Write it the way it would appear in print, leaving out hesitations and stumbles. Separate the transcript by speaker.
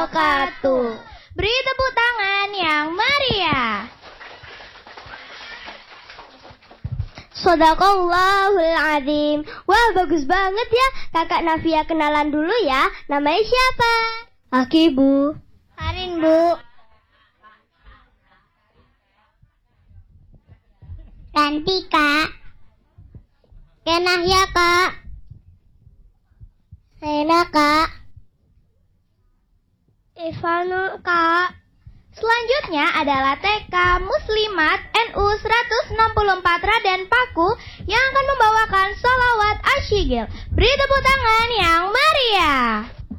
Speaker 1: wabarakatuh. Beri tepuk tangan yang meriah. Shadaqallahul azim. Wah, bagus banget ya. Kakak Nafia kenalan dulu ya. Namanya siapa? Aki, Bu. Karin, Bu. Ranti, Kak. Kenahya, Kak. Sena, Kak. Ivanul, Kak. Selanjutnya adalah TK Muslimat NU 164 Raden Paku yang akan membawakan sholawat asyigil. Beri tepuk tangan yang meriah.